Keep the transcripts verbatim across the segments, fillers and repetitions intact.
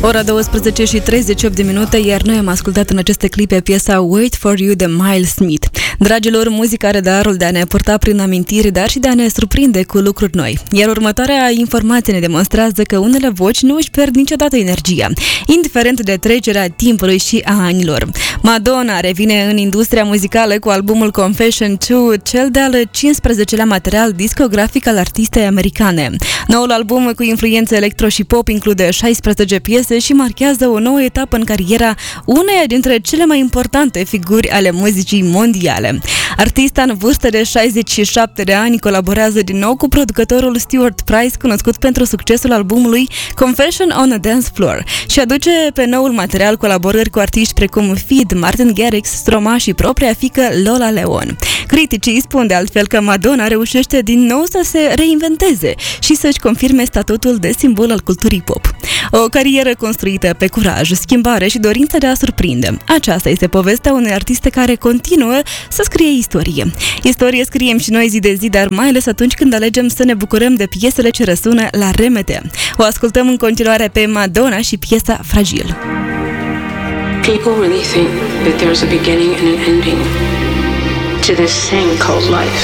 Ora douăsprezece și treizeci și opt de minute, iar noi am ascultat în aceste clipe piesa Wait for You de Miles Smith. Dragilor, muzica are darul de a ne purta prin amintiri, dar și de a ne surprinde cu lucruri noi. Iar următoarea informație ne demonstrează că unele voci nu își pierd niciodată energia, indiferent de trecerea timpului și a anilor. Madonna revine în industria muzicală cu albumul Confession doi, cel de-al cincisprezecelea material discografic al artistei americane. Noul album cu influențe electro și pop include șaisprezece piese și marchează o nouă etapă în cariera uneia dintre cele mai importante figuri ale muzicii mondiale. Artista în vârstă de șaizeci și șapte de ani colaborează din nou cu producătorul Stuart Price, cunoscut pentru succesul albumului Confession on a Dance Floor, și aduce pe noul material colaborări cu artiști precum Feed, Martin Garrix, Stromae și propria fiică Lola Leon. Criticii spun de altfel că Madonna reușește din nou să se reinventeze și să-și confirme statutul de simbol al culturii pop. O carieră construită pe curaj, schimbare și dorința de a surprinde. Aceasta este povestea unei artiste care continuă să scrie istorie. Istorie scriem și noi zi de zi, dar mai ales atunci când alegem să ne bucurăm de piesele ce răsună la remete. O ascultăm în continuare pe Madonna și piesa Fragile. People really think that there's a beginning and an ending to this thing called life.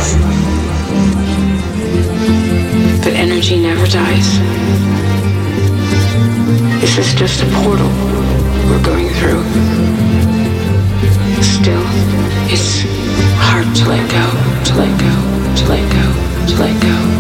But energy never dies. This is just a portal we're going through. Still, it's hard to let go, to let go, to let go, to let go.